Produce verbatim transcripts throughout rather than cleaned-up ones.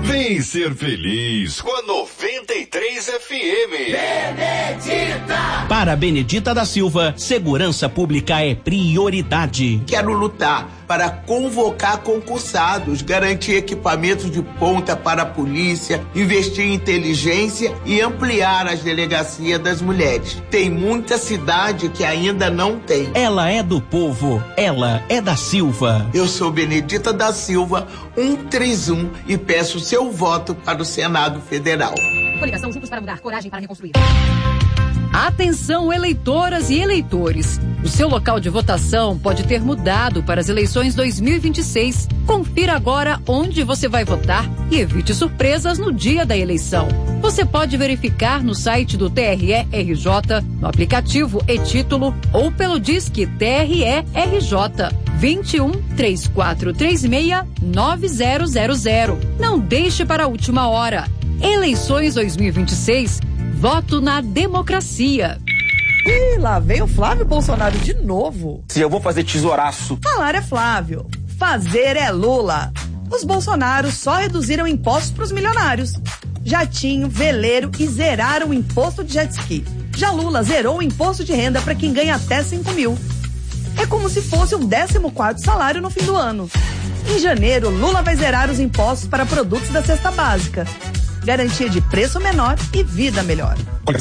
Vem ser feliz com a noventa e três F M. Benedita! Para a Benedita da Silva, segurança pública é prioridade. Quero lutar para convocar concursados, garantir equipamentos de ponta para a polícia, investir em inteligência e ampliar as delegacias das mulheres. Tem muita cidade que ainda não tem. Ela é do povo, ela é da Silva. Eu sou Benedita da Silva, cento e trinta e um, e peço seu voto para o Senado Federal. Coligação Juntos para Mudar, coragem para reconstruir. Atenção, eleitoras e eleitores. O seu local de votação pode ter mudado para as eleições dois mil e vinte e seis. Confira agora onde você vai votar e evite surpresas no dia da eleição. Você pode verificar no site do T R E R J, no aplicativo e-Título ou pelo Disque T R E R J vinte e um, três quatro três seis, nove zero zero zero. Não deixe para a última hora. Eleições dois mil e vinte e seis. Voto na democracia. Ih, lá vem o Flávio Bolsonaro de novo. Se eu vou fazer tesouraço. Falar é Flávio, fazer é Lula. Os Bolsonaros só reduziram impostos para os milionários. Jatinho, veleiro e zeraram o imposto de jet ski. Já Lula zerou o imposto de renda para quem ganha até cinco mil. É como se fosse o décimo quarto salário no fim do ano. Em janeiro, Lula vai zerar os impostos para produtos da cesta básica. Garantia de preço menor e vida melhor.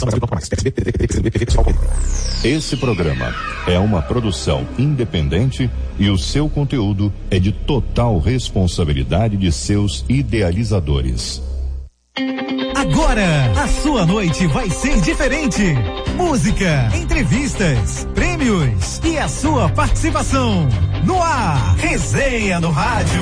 Esse programa é uma produção independente e o seu conteúdo é de total responsabilidade de seus idealizadores. Agora, a sua noite vai ser diferente. Música, entrevistas, prêmios e a sua participação. No ar, Resenha no Rádio.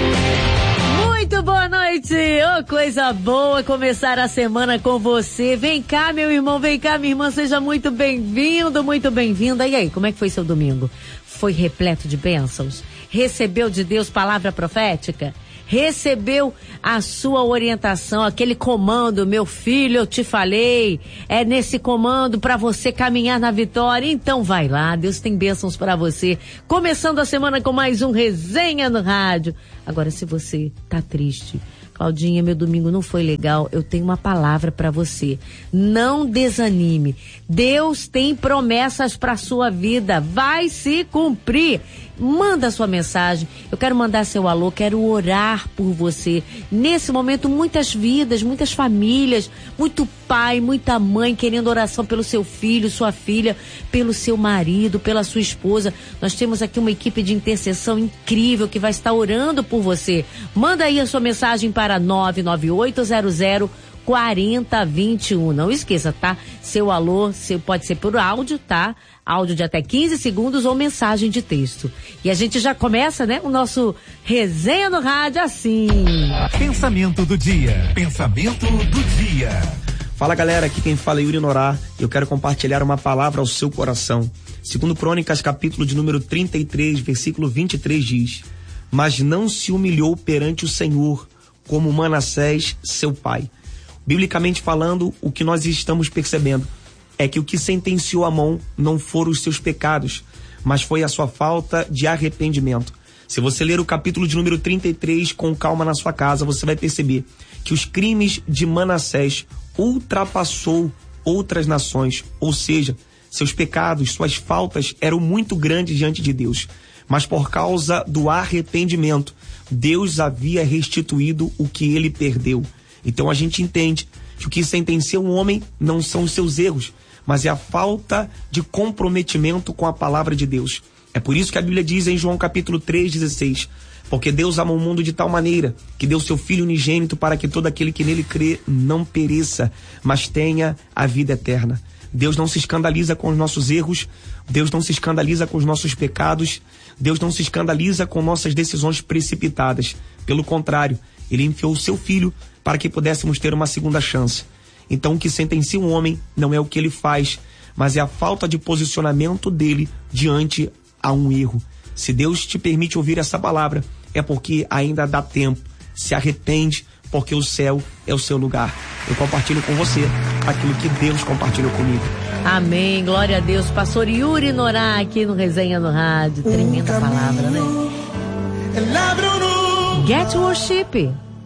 Muito boa noite, oh, coisa boa começar a semana com você. Vem cá, meu irmão, vem cá, minha irmã, seja muito bem-vindo, muito bem-vinda. E aí, como é que foi seu domingo? Foi repleto de bênçãos? Recebeu de Deus palavra profética? Recebeu a sua orientação, aquele comando, meu filho, eu te falei, é nesse comando para você caminhar na vitória? Então vai lá, Deus tem bênçãos para você. Começando a semana com mais um Resenha no Rádio. Agora, se você tá triste, Claudinha, meu domingo não foi legal, eu tenho uma palavra para você. Não desanime. Deus tem promessas para sua vida, vai se cumprir. Manda sua mensagem, eu quero mandar seu alô, quero orar por você. Nesse momento, muitas vidas, muitas famílias, muito pai, muita mãe querendo oração pelo seu filho, sua filha, pelo seu marido, pela sua esposa. Nós temos aqui uma equipe de intercessão incrível que vai estar orando por você. Manda aí a sua mensagem para nove nove oito zero zero quatro zero dois um. Não esqueça, tá? Seu alô, seu, pode ser por áudio, tá? Áudio de até quinze segundos ou mensagem de texto. E a gente já começa, né? O nosso Resenha no Rádio assim. Pensamento do dia. Pensamento do dia. Fala, galera, aqui quem fala é Yuri Norá. Eu quero compartilhar uma palavra ao seu coração. Segundo Crônicas, capítulo de número trinta e três, versículo vinte e três diz: mas não se humilhou perante o Senhor como Manassés, seu pai. Biblicamente falando, o que nós estamos percebendo é que o que sentenciou Amon não foram os seus pecados, mas foi a sua falta de arrependimento. Se você ler o capítulo de número trinta e três com calma na sua casa, você vai perceber que os crimes de Manassés ultrapassou outras nações, ou seja, seus pecados, suas faltas eram muito grandes diante de Deus, mas por causa do arrependimento, Deus havia restituído o que ele perdeu. Então a gente entende que o que sentencia um homem não são os seus erros, mas é a falta de comprometimento com a palavra de Deus. É por isso que a Bíblia diz em João capítulo três, dezesseis, porque Deus ama o mundo de tal maneira que deu seu Filho unigênito para que todo aquele que nele crê não pereça, mas tenha a vida eterna. Deus não se escandaliza com os nossos erros, Deus não se escandaliza com os nossos pecados, Deus não se escandaliza com nossas decisões precipitadas. Pelo contrário, ele enviou o seu Filho para que pudéssemos ter uma segunda chance. Então o que sentencia um homem não é o que ele faz, mas é a falta de posicionamento dele diante a um erro. Se Deus te permite ouvir essa palavra, é porque ainda dá tempo. Se arrepende, porque o céu é o seu lugar. Eu compartilho com você aquilo que Deus compartilhou comigo. Amém, glória a Deus. Pastor Yuri Norá aqui no Resenha no Rádio. Tremenda palavra, né? Get Worship.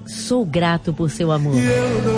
Sou grato por seu amor.